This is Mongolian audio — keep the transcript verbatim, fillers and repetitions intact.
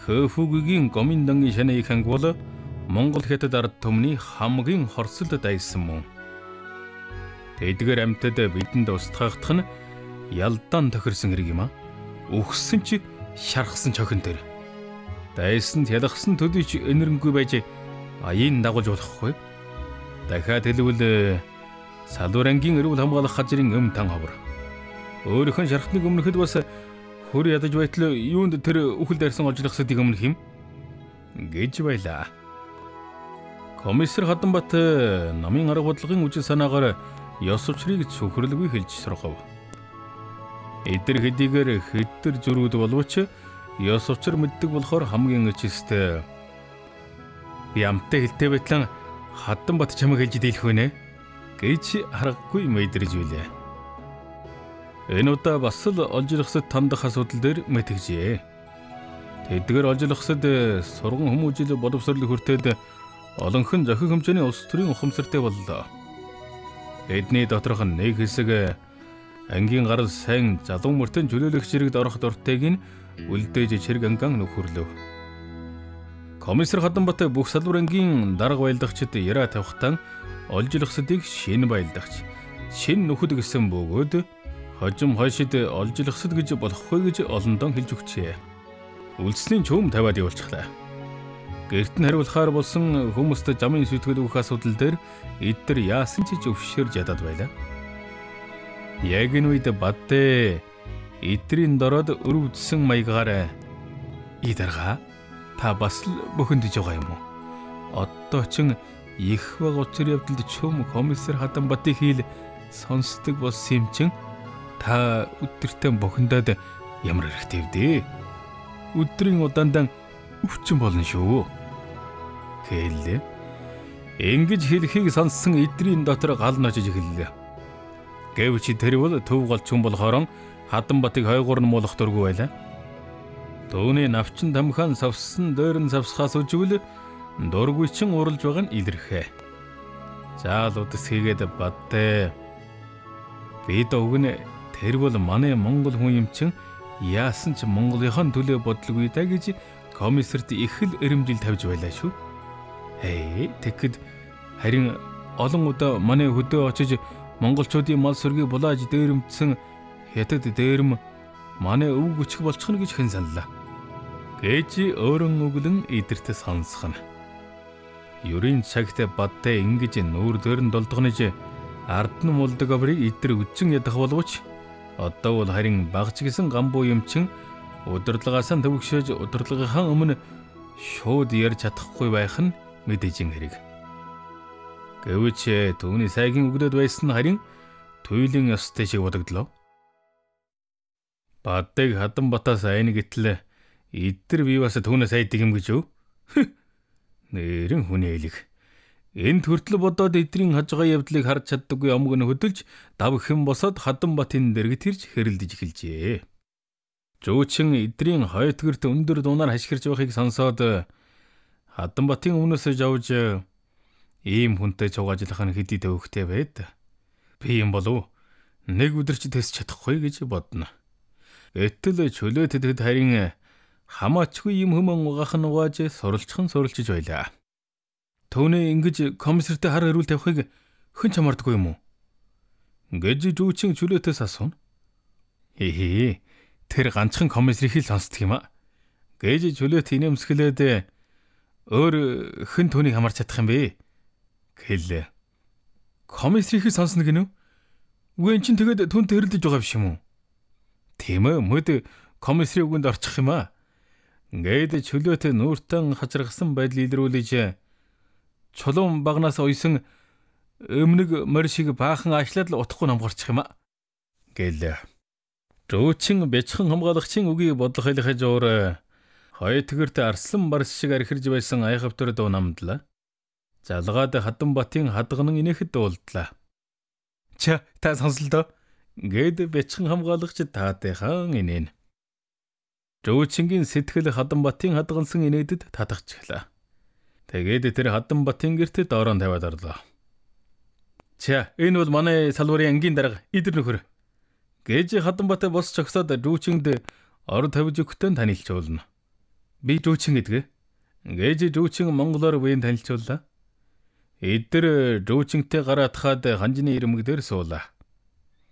Төфүгийн гоминдангийн шаныг хангуул Монгол хятад ард түмний хамгийн хорсолд дайсан мөн. Тэдгээр амьтад бидэнд устгахтах нь ялдаан тохирсон хэрэг юм а. Үхсэн ч шархсан чохин тэр. Дайсан ялгсан төдий ч энэрэнгүй байж аяын дагуулж болохгүй. Дахиад хэлвэл Салуурангийн эрүүл хамгаалах газрын өм тан ховор. Өөрийнхөө шархтныг өмнөхөд бас хөр ядаж байтал юунд тэр үхэл дайрсан олжлогсодыг өмнөх юм гэж байлаа. Комиссар Хатанбат намын арга бодлогын үжил санаагаар ёс учрыг цөхрөлгүй хэлж сургав. Эдгээр хэдийгээр хэдтэр зөрүүд боловч ёс учир мэддэг болохоор хамгийн эцэст би амттай хэлтэй байтал Хатанбат чамайг хэлж дийлэх вэ нэ гэж харахгүй мэдэрж билээ. Энэ удаа бас л олжлогсод тандах асуудал дээр мэтгэжээ. Тэдгээр олжлогсод сурган хүмүүжил боловсрол хүртээд олонхон зохих хэмжээний улс төрийн ухамсартай боллоо. Эдний доторх нь нэг хэсэг ангийн гарал сайн залуу мөртөө чөлөөлөх зэрэгд орох дуртайг нь үлдээж чирэг анган нөхөрлөв. Комиссар Хатанбат бүх салуурангийн дарга байлдагчид яраа тавихтан олжлогсодыг шин байлдагч, шин нөхөд гэсэн бөгөөд хожим хойшид олжлогсод гэж болохгүй гэж олондон хэлж өгчээ. Үлдсний чөм тавиад явуулчихлаа. Гэрт нь хариулахаар болсон хүмүүст замын сүйтгэл өгөх асуудал дээр эдгээр яасан ч зөвшөөрж ядаад байлаа. Яг энэ үед Бадэ эдрийн дороод өрөвдсөн маягаар "Идарга та бас л бөхөндж байгаа юм уу? Одоо ч их баг учир явдалд чөм комиссар Хатанбатын хэл сонсдог болсон юм чин та өдөртөө бохондоод ямар хэрэгтэй вдээ? Өдрийн удаандан өвчин болно шүү." Хэллээ. Ингэж хэлхийг сонссон эдрийн дотор гал ножиж эхэллээ. Гэвч тэр бол төв голч хүн болохоор Хатанбатыг хойгуур нь муулах дургүй байлаа. Төвний навчин тамхан савсан дээр нь савсхаас үжигэл дургүй чин уралж байгаа нь илэрхээ. Заал удас хийгээд Бадэ. Бид өгнө тэр бол манай монгол хүн юм чин яасан ч монголынхон төлөө бодлого да гэж комиссарт их л эрэмжил тавьж байлаа шүү. Хей, тэгэхэд харин олон удаа манай хөдөө очиж монголчуудын мал сүргийг булааж дээрэмдсэн хятад дээрм манай өв гүчих болчихно гэж хэн саналаа. Гэж өөрөн өглөн эдэрт сонсгоно. Ерийн цагт Бадэ ингэж нүүр дөр нь долдгонож ард нь мулдаг аврыг эдэр үдчин ядах боловч одоо бол харин багч гисэн гамбуу юм чин удирдлагаас нь төвөгшөөж удирдлагынхаа өмнө шууд ярьж чадахгүй байх нь мэдээжин хэрэг. Гэвч түүний сайгийн өгдөөд байсан харин туйлын ёстой шиг бодогдлоо. Бадыг Хатанбатаас айн гэтэл эдгээр би бас түүнээс айдаг юм гэж юу? Нэрэн хүний элэг. Энд хүртэл бодоод эдрийн хажгаа явдлыг харж чаддаггүй омг нь хөдөлж дав хэн босоод Хатанбатын дэргэд ирж хэрэлдэж эхэлжээ. Жуучин эдрийн хойтгорт өндөр дунаар хашгирч байхыг сонсоод Хатанбатын өмнөөс жавж ийм хүнтэй цугаажлах нь хэдий төвөгтэй байд. Би юм болов нэг өдөрч тэсч чадахгүй гэж бодно. Гэтэл чөлөөтэд харин хамаачгүй юм хүмэн угаах нь угааж суралцхан суралцж байлаа. Төвнээ ингэж комиссартай хар хэрүүл тавихыг хэн ч хамаардаггүй юм уу? Гэж жүүчин чөлөөтөөс асууна. Хээ, тэр ганцхан комиссарыг л сонсдог юм а. Гэж чөлөөт инээмсгэлээд өөр хэн түүнийг хамарч чадах юм бэ? Хэллээ. Комиссарыг сонсно гинөө? Үгүй эн чинь тэгээд түнтэй хэрэлдэж байгаа биш юм уу? Тийм ээ, мөд комиссарын үгэнд орчих юм а. Ингээд чөлөөт нүүртэн хачиргасан байдал илрүүлж чулуун багнаас уйсан өмнөг морь шиг баахан ашлаад л утахгүй намгарчих юм а. Гэлээ. Жуучин бяцхан хамгаалагчийн үгийг бодлого хэлэх жоор хойтгорт арслан барс шиг архирж байсан айхавтар дуу намдлаа. Залгаад Хатанбатын хадганан инэхэд дуулдлаа. Ча, та сонслоо. Гэд бяцхан хамгаалагч таатайхан инээн. Жуучингийн сэтгэл Хатанбатын хадгансан инээдэд татахчихлаа. Тэгээд тэр Хатанбатын гэрт доорон тавиад орлоо. Ча, энэ бол манай салуурын ангийн дарга идэр нөхөр. Гэж Хатанбат бос чогсоод жуучинд ор тавьж өгтөн танилцуулна. Би Жүүчин гэдэг. Гэж Жүүчин монголоор биеийн танилцууллаа. Эдгээр Жүүчинтэй гараатахад ханжны ирмэг дээр суулаа.